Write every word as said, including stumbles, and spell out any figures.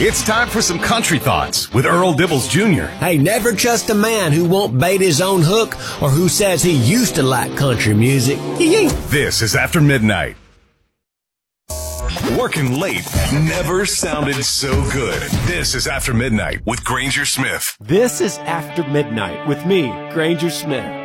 It's time for some country thoughts with Earl Dibbles Junior Hey, never trust a man who won't bait his own hook or who says he used to like country music. This is After Midnight. Working late never sounded so good. This is After Midnight with Granger Smith. This is After Midnight with me, Granger Smith.